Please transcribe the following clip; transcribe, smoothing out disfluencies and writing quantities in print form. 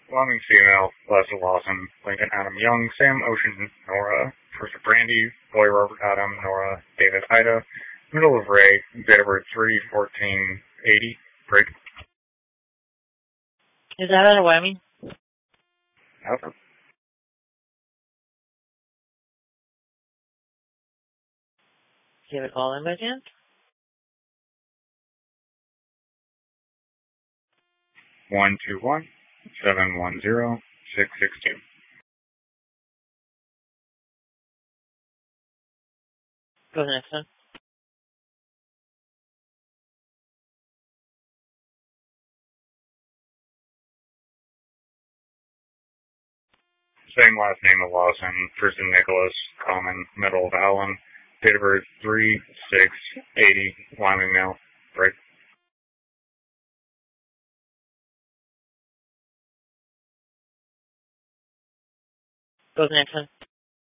Wyoming female, Leslie Lawson, Lincoln Adam Young, Sam Ocean, Nora, First Brandy, Boy Robert Adam, Nora, David Ida, middle of Ray, date of birth 3/14/80, break. Is that out of Wyoming? Over. Do you have it all in by chance? 121-710-662. Go to the next one. Same last name of Lawson, first name Nicholas, common, middle of Allen, date of birth 3/6/80, Wyoming male, break. Go to the next one.